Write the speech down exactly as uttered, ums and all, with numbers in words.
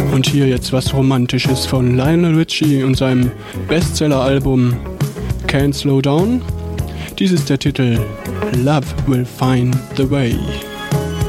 Und hier jetzt was Romantisches von Lionel Richie und seinem Bestseller-Album Can't Slow Down. Dies ist der Titel Love Will Find the Way.